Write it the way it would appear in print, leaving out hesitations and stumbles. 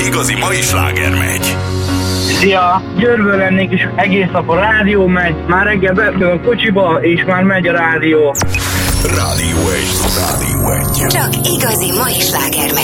igazi mai sláger megy. Szia! Győrből lennék, és egész nap a rádió megy. Már reggel beülök a kocsiba, és már megy a rádió. Rádió 1. Csak igazi mai sláger megy.